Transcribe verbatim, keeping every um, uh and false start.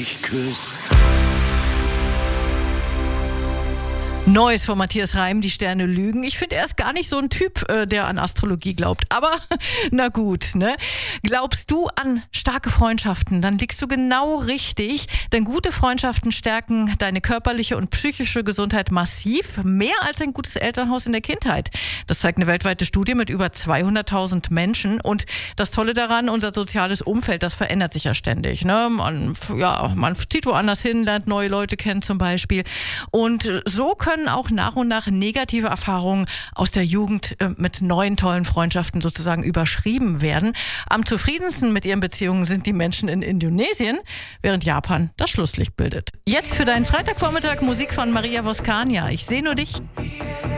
mich küsst. Neues von Matthias Reim, die Sterne lügen. Ich finde, er ist gar nicht so ein Typ, äh, der an Astrologie glaubt. Aber na gut, ne? Glaubst du an starke Freundschaften, dann liegst du genau richtig. Denn gute Freundschaften stärken deine körperliche und psychische Gesundheit massiv. Mehr als ein gutes Elternhaus in der Kindheit. Das zeigt eine weltweite Studie mit über zweihunderttausend Menschen. Und das Tolle daran, unser soziales Umfeld, das verändert sich ja ständig. Ne? Man, ja, man zieht woanders hin, lernt neue Leute kennen zum Beispiel. Und so können auch nach und nach negative Erfahrungen aus der Jugend äh, mit neuen tollen Freundschaften sozusagen überschrieben werden. Am zufriedensten mit ihren Beziehungen sind die Menschen in Indonesien, während Japan das Schlusslicht bildet. Jetzt für deinen Freitagvormittag Musik von Maria Voskania. Ich sehe nur dich.